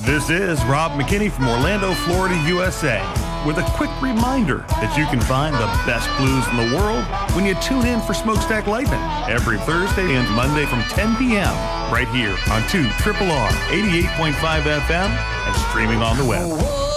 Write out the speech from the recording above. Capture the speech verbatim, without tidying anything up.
This is Rob McKinney from Orlando, Florida, U S A, with a quick reminder that you can find the best blues in the world when you tune in for Smokestack Lightning every Thursday and Monday from ten p m right here on two R R R eighty-eight point five F M and streaming on the web.